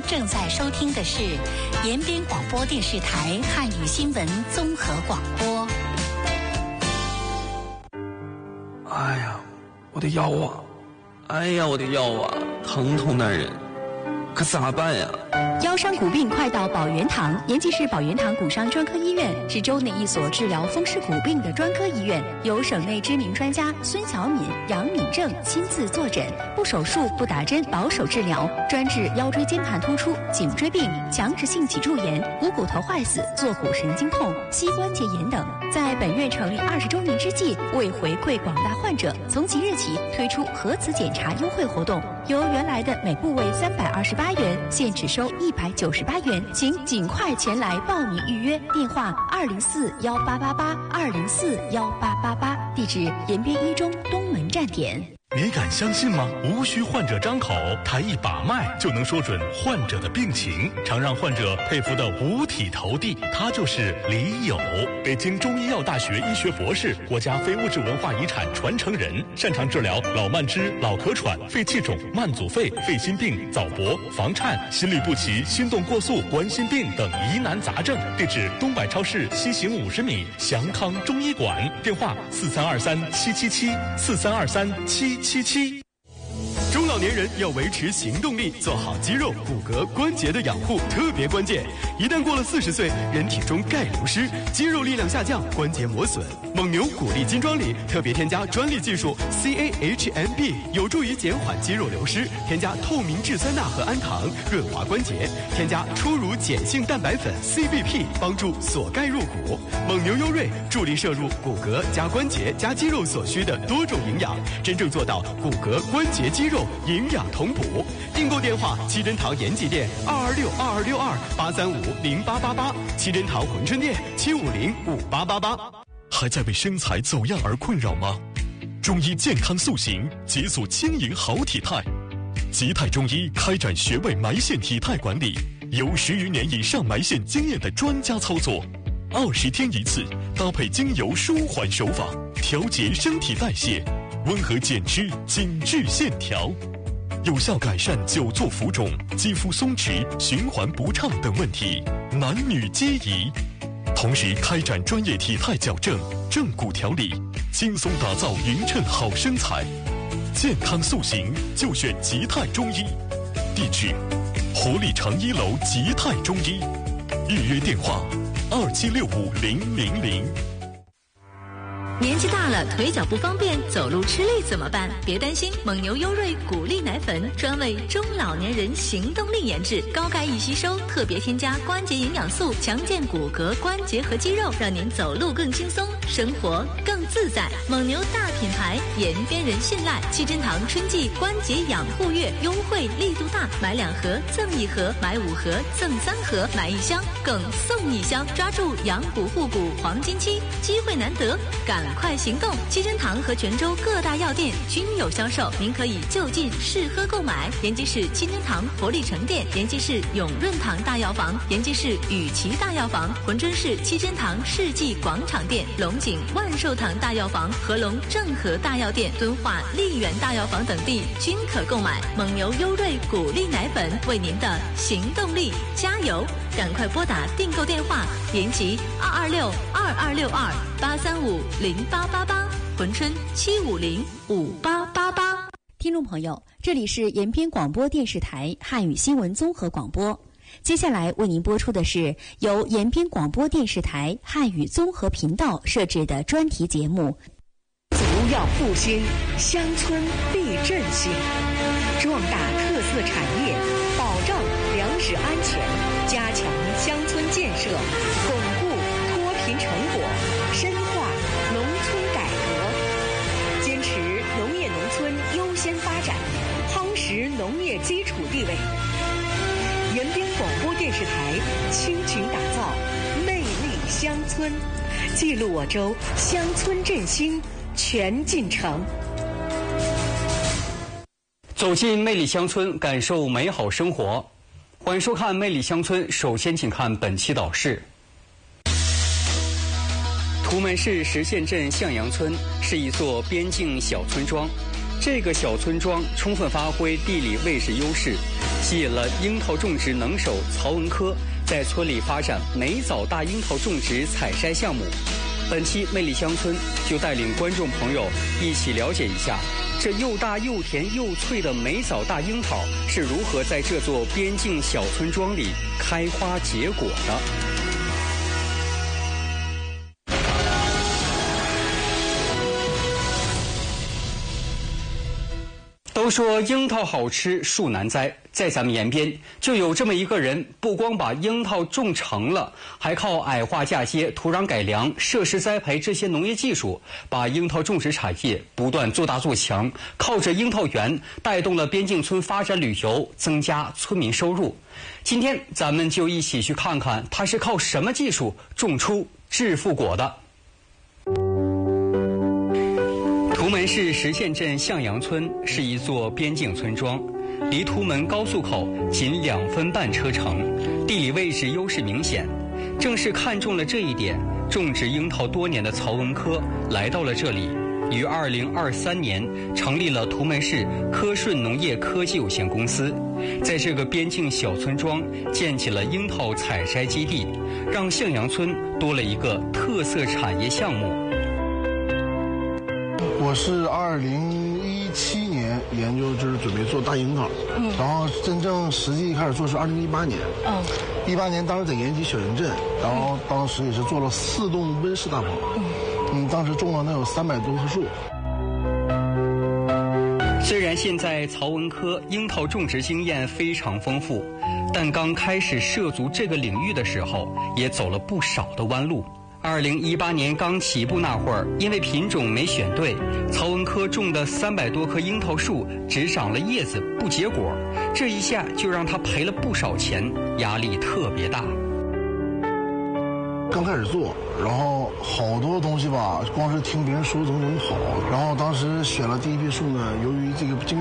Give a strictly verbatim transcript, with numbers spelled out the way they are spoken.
正在收听的是延边广播电视台汉语新闻综合广播。 哎呀，我的腰啊！哎呀，我的腰啊，疼痛难忍，可咋办呀？ 腰伤骨病快到保元堂，延吉市保元堂骨伤专科医院是州内一所治疗风湿骨病的专科医院，由省内知名专家孙小敏、杨敏正亲自坐诊，不手术、不打针，保守治疗，专治腰椎间盘突出、颈椎病、强直性脊柱炎、股骨头坏死、坐骨神经痛、膝关节炎等。在本院成立二十周年之际，为回馈广大患者，从即日起推出核磁检查优惠活动，由原来的每部位三百二十八元，现只收一百九十八元，请尽快前来报名预约。电话二零四幺八八八二零四幺八八八，地址延边一中东门站点。 你敢相信吗？无需患者张口，他一把脉就能说准患者的病情，常让患者佩服的五体投地。他就是李友，北京中医药大学医学博士，国家非物质文化遗产传承人，擅长治疗老慢支、脑壳喘、肺气肿、慢阻肺、肺心病、早搏、房颤、心律不齐、心动过速、冠心病等疑难杂症。地址：东百超市西行五十米，祥康中医馆。电话：四三二三七七七四三二三七七七。中老年人要维持行动力，做好肌肉、骨骼、关节的养护特别关键。一旦过了四十岁，人体中钙流失，肌肉力量下降，关节磨损。蒙牛骨力金装里特别添加专利技术 C A H M B， 有助于减缓肌肉流失。添加透明质酸钠和氨糖，润滑关节。添加初乳碱性蛋白粉 C B P， 帮助锁钙入骨。蒙牛优瑞助力摄入骨骼加关节加肌肉所需的多种营养，真正做到骨骼、关节、肌肉营养同补。订购电话：七珍堂延吉店二二六二二六二八三五零八八八，七珍堂珲春店七五零五八八八。还在为身材走样而困扰吗？中医健康塑形，解锁轻盈好体态。吉泰中医开展穴位埋线体态管理，有十余年以上埋线经验的专家操作，二十天一次，搭配精油舒缓手法，调节身体代谢，温和减脂，紧致线条，有效改善久坐浮肿、肌肤松弛、循环不畅等问题，男女皆宜。同时开展专业体态矫正、正骨调理，轻松打造匀称好身材。健康塑形就选吉泰中医，地址：活力长一楼吉泰中医，预约电话：二七六五零零零。 年纪大了，腿脚不方便，走路吃力怎么办？别担心，蒙牛优瑞骨力奶粉专为中老年人行动力研制，高钙易吸收，特别添加关节营养素，强健骨骼、关节和肌肉，让您走路更轻松，生活更自在。蒙牛大品牌，延边人信赖。七珍堂春季关节养护月优惠力度大，买两盒赠一盒，买五盒赠三盒，买一箱更送一箱，抓住养骨护骨黄金期，机会难得，赶快行动！七珍堂和泉州各大药店均有销售，您可以就近试喝购买。延吉市七珍堂活力城店、延吉市永润堂大药房、延吉市雨琦大药房、珲春市七珍堂世纪广场店、龙井万寿堂大药房、合龙正和大药店、敦化丽园大药房等地均可购买。蒙牛优瑞骨力奶粉，为您的行动力加油！赶快拨打订购电话：延吉二二六二二六二八三五零八八八，珲春七五零五八八八。 听众朋友，这里是延边广播电视台汉语新闻综合广播。接下来为您播出的是由延边广播电视台汉语综合频道设置的专题节目。 族要复兴，乡村必振兴，壮大特色产业，保障粮食安全，加强乡村建设，巩固脱贫成果，深化农村改革，坚持农业农村优先发展，夯实农业基础地位。延边广播电视台倾情打造魅力乡村，记录我州乡村振兴全进程。 走进魅力乡村，感受美好生活。欢迎收看魅力乡村，首先请看本期导视。图门市石县镇向阳村是一座边境小村庄， 这个小村庄充分发挥地理位置优势，吸引了樱桃种植能手曹文科在村里发展美枣大樱桃种植采摘项目。本期魅力乡村就带领观众朋友一起了解一下，这又大又甜又脆的美枣大樱桃是如何在这座边境小村庄里开花结果的。都说樱桃好吃树难栽，在咱们延边就有这么一个人，不光把樱桃种成了，还靠矮化嫁接、土壤改良、设施栽培这些农业技术，把樱桃种植产业不断做大做强，靠着樱桃园带动了边境村发展旅游，增加村民收入。今天咱们就一起去看看他是靠什么技术种出致富果的。图门市石县镇向阳村是一座边境村庄，离图门高速口仅两分半车程，地理位置优势明显。正是看中了这一点，种植樱桃多年的曹文科来到了这里，于二零二三年成立了图门市科顺农业科技有限公司，在这个边境小村庄建起了樱桃采摘基地，让向阳村多了一个特色产业项目。 我是二零一七年研究，就是准备做大樱桃，嗯，然后真正实际开始做是二零一八年，嗯，一八年当时在延吉小镇镇，然后当时也是做了四栋温室大棚，嗯，嗯，当时种了能有三百多棵树。 虽然现在曹文科樱桃种植经验非常丰富，但刚开始涉足这个领域的时候，也走了不少的弯路。二零一八年刚起步那会儿，因为品种没选对，曹文科种的三百多棵樱桃树只长了叶子不结果，这一下就让他赔了不少钱，压力特别大。 刚开始做，然后好多东西吧，光是听别人说怎么怎么好，然后当时选了第一批树呢，由于这个经